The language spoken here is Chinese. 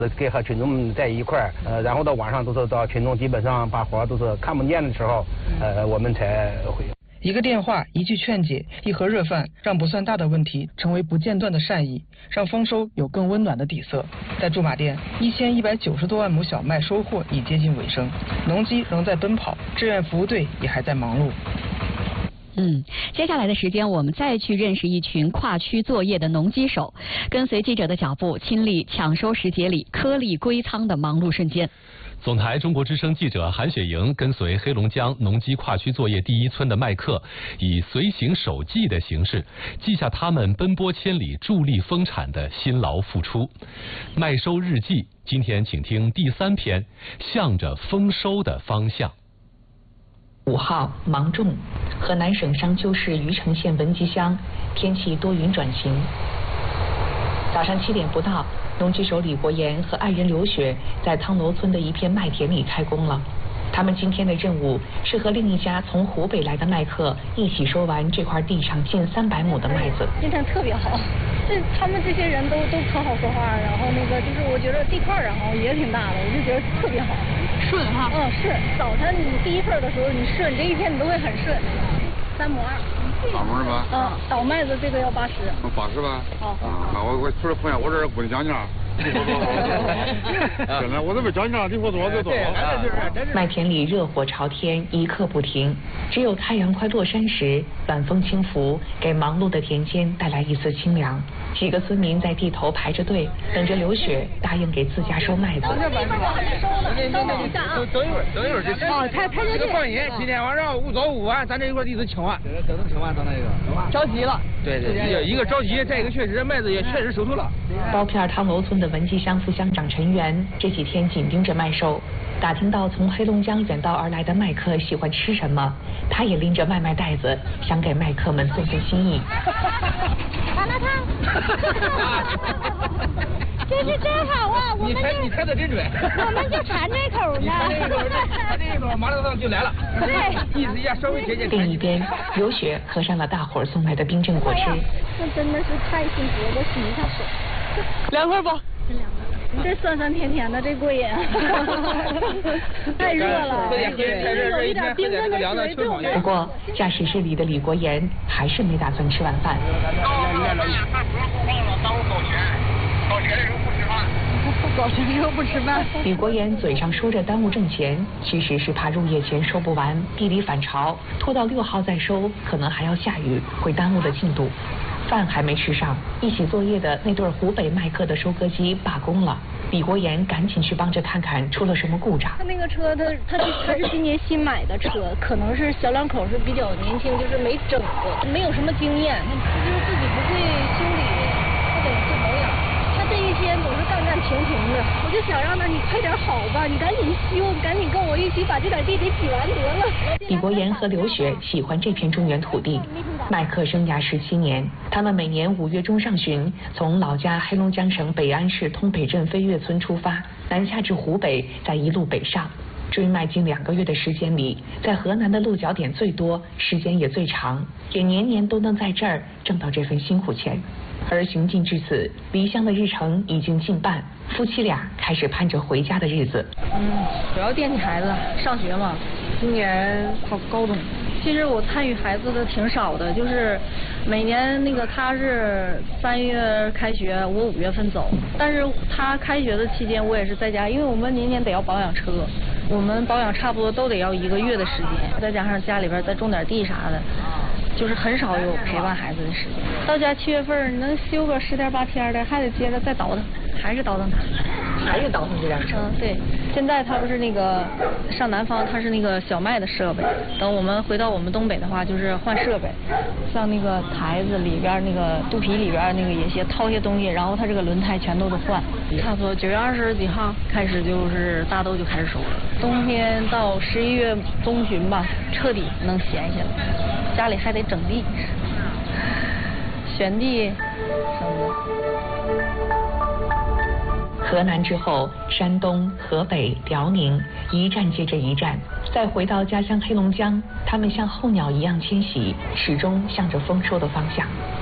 跟和群众们在一块儿，然后到晚上都是到群众基本上把活都是看不见的时候，我们才会。 一个电话，一句劝解，一盒热饭，让不算大的问题成为不间断的善意，让丰收有更温暖的底色。在驻马店，1190多万亩小麦收获已接近尾声，农机仍在奔跑，志愿服务队也还在忙碌。 接下来的时间，我们再去认识一群跨区作业的农机手，跟随记者的脚步，亲历抢收时节里颗粒归仓的忙碌瞬间。 总台中国之声记者韩雪莹跟随黑龙江农机跨区作业第一村的麦客，以随行手记的形式，记下他们奔波千里、助力丰产的辛劳付出。麦收日记，今天请听第3篇，向着丰收的方向。 5号芒种，河南省商丘市虞城县文集乡，天气多云转晴。早上7点不到，农机手李国岩和爱人刘雪在汤楼村的一片麦田里开工了。他们今天的任务是和另一家从湖北来的麦客一起收完这块地上近300亩的麦子。 今天特别好，他们这些人都可好说话，然后就是我觉得地块然后也挺大的，我就觉得特别好， 顺哈。 是。早晨你第一份的时候你顺，这一天你都会很顺。3亩2。 2亩是吧？ 倒麦子这个要80。 80吧？那我出来碰见我这不能讲价。真的，我都没讲价，你说多少就多少。 麦田里热火朝天，一刻不停。只有太阳快落山时，晚风轻拂，给忙碌的田间带来一丝清凉。几个村民在地头排着队，等着刘雪答应给自家收麦子。 等一会儿就他这个放心，今天晚上早午晚咱这一块地都清完，等完到那个着急了。 对，一个着急，再一个确实麦子也确实收头了。 包片汤楼村的文集乡副乡长陈元这几天紧盯着麦收，打听到从黑龙江远道而来的麦客喜欢吃什么，他也拎着麦袋子，想给麦客们送份心意。 麻辣烫。这是真好啊！ 你猜的真准。 我们就馋这口呢。 他这一口麻辣烫就来了。对，意思一下稍微接近。 另一边，刘雪喝上了大伙儿送来的冰镇果汁。 这真的是太幸福了，我洗一下手。 2块不？ 这酸酸甜甜的，这过瘾。太热了，有一点冰镇的水对我们。 不过，驾驶室里的李国岩还是没打算吃晚饭。 搞学生不吃饭。 李国岩嘴上说着耽误挣钱，其实是怕入夜前收不完，地里反潮，拖到6号再收，可能还要下雨，会耽误了进度。饭还没吃上，一起作业的那对湖北麦客的收割机罢工了。李国岩赶紧去帮着看看出了什么故障。 他那个车，他是今年新买的车，可能是小两口是比较年轻，就是没整过，没有什么经验，他就是自己不会修理，不懂做保养。他这一天总是干停的，我就想让他你快点好吧，你赶紧修，赶紧跟我一起把这点地给挤完得了。 李国岩和刘雪喜欢这片中原土地，麦客生涯17年，他们每年5月中上旬从老家黑龙江省北安市通北镇飞跃村出发，南下至湖北，再一路北上。追麦近2个月的时间里，在河南的落脚点最多，时间也最长，也年年都能在这儿挣到这份辛苦钱。而行进至此，离乡的日程已经近半，夫妻俩开始盼着回家的日子。 主要惦记孩子上学嘛，今年考高中。其实我参与孩子的挺少的，就是每年他是3月开学，我5月份走，但是他开学的期间我也是在家，因为我们年年得要保养车，我们保养差不多都得要1个月的时间，再加上家里边再种点地啥的，就是很少有陪伴孩子的时间。到家7月份能休个10天8天的，还得接着再倒腾，还是倒腾他， 还是倒腾这辆车。 对，现在他不是上南方，他是小麦的设备，等我们回到我们东北的话，就是换设备，像台子里边肚皮里边也些掏些东西，然后他这个轮胎全都得换。差不多9月20几号开始就是大豆就开始收了，冬天到11月中旬吧，彻底能闲下来，家里还得整地。选地什么的。 河南之后，山东、河北、辽宁，一站接着一站。再回到家乡黑龙江，他们像候鸟一样迁徙，始终向着丰收的方向。